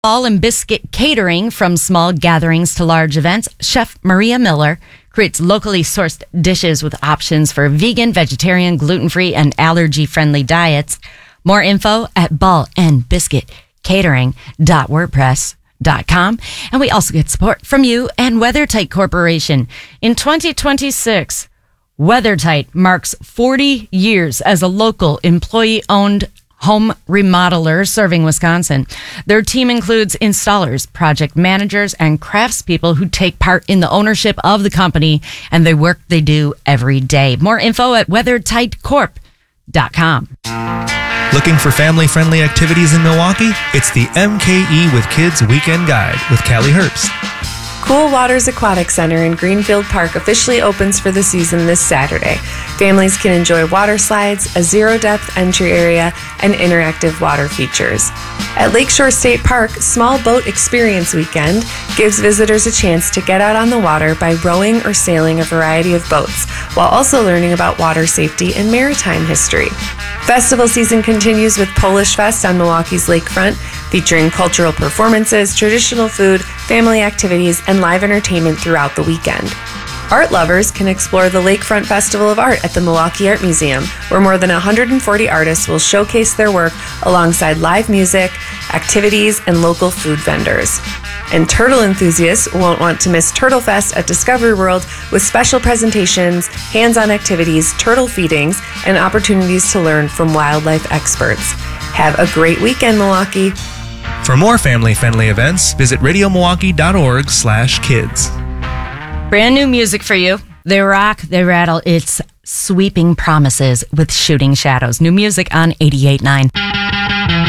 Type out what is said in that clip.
Ball and Biscuit Catering, from small gatherings to large events. Chef Maria Miller creates locally sourced dishes with options for vegan, vegetarian, gluten-free, and allergy-friendly diets. More info at ballandbiscuitcatering.wordpress.com. And we also get support from you and WeatherTight Corporation. In 2026, WeatherTight marks 40 years as a local employee-owned home remodeler serving Wisconsin. Their team includes installers, project managers, and craftspeople who take part in the ownership of the company and the work they do every day. More info at weathertightcorp.com. Looking for family-friendly activities in Milwaukee? It's the MKE with Kids Weekend Guide with Callie Herbst. Cool Waters Aquatic Center in Greenfield Park officially opens for the season this Saturday. Families can enjoy water slides, a zero-depth entry area, and interactive water features. At Lakeshore State Park, Small Boat Experience Weekend gives visitors a chance to get out on the water by rowing or sailing a variety of boats, while also learning about water safety and maritime history. Festival season continues with Polish Fest on Milwaukee's lakefront, featuring cultural performances, traditional food, family activities, and live entertainment throughout the weekend. Art lovers can explore the Lakefront Festival of Art at the Milwaukee Art Museum, where more than 140 artists will showcase their work alongside live music, activities, and local food vendors. And turtle enthusiasts won't want to miss Turtle Fest at Discovery World with special presentations, hands-on activities, turtle feedings, and opportunities to learn from wildlife experts. Have a great weekend, Milwaukee. For more family-friendly events, visit radiomilwaukee.org/kids. Brand new music for you. They rock, they rattle. It's Sweeping Promises with Shooting Shadows. New music on 88.9.